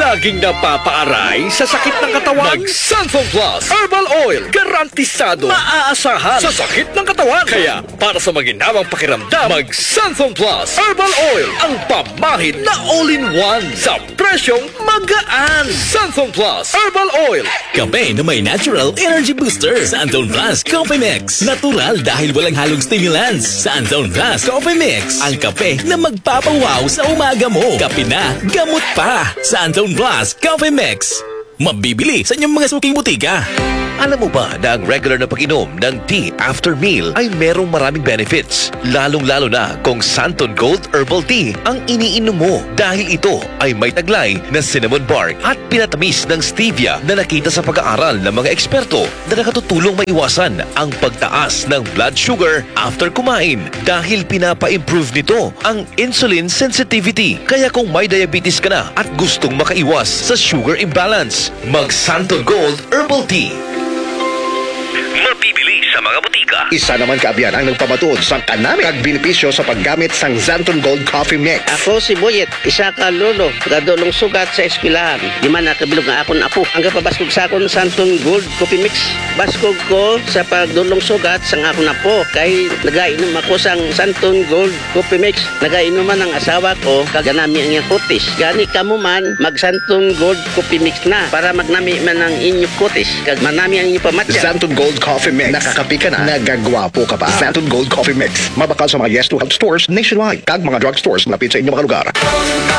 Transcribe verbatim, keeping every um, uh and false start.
Laging napapaaray sa sakit ng katawan. Mag-Santon Plus Herbal Oil. Garantisado. Maaasahan sa sakit ng katawan. Kaya, para sa maginawang pakiramdam, mag-Santon Plus Herbal Oil. Ang pamahid na all-in-one sa presyong magaan. Santon Plus Herbal Oil. Kape na may natural energy booster. Santon Plus Coffee Mix. Natural dahil walang halong stimulants. Santon Plus Coffee Mix. Ang kape na magpapawaw sa umaga mo. Kape na, gamot pa. Santon Plus Coffee Mix. Mabibili sa inyong mga suking butika. Alam mo ba na ang regular na pag-inom ng tea after meal ay merong maraming benefits? Lalong-lalo na kung Santon Gold Herbal Tea ang iniinom mo dahil ito ay may taglay na cinnamon bark at pinatamis ng stevia na nakita sa pag-aaral ng mga eksperto na nakatutulong maiwasan ang pagtaas ng blood sugar after kumain dahil pinapa-improve nito ang insulin sensitivity. Kaya kung may diabetes ka na at gustong makaiwas sa sugar imbalance, mag Santon Gold Herbal Tea. Mabibili sa mga butika. Isa naman kaabiyan ang nagpamatuod sa kanami kag benepisyo sa paggamit sang Santon Gold Coffee Mix. Ako si Boyet, isa ka lolo, kadulong sugat sa eskwelahan. Di man nakabilog nga akon apo. Ang kapabaskog sa akon Santon Gold Coffee Mix. Baskog ko sa pagdulong sugat sa akon apo. Kay nagainom ako sang Santon Gold Coffee Mix. Nagainom man ang asawa ko, kaganami ang iyang kutis. Gani kamo man, mag Santon Gold Coffee Mix na para magnami man ang inyong kutis. Kag manami ang inyong pamatya. Santon Gold Coffee Mix. Nakakapi ka na, nagagwapo ka pa. Santon Gold Coffee Mix. Mabakal sa mga Yes to Health stores nationwide. Kag mga drug stores malapit sa inyong mga lugar.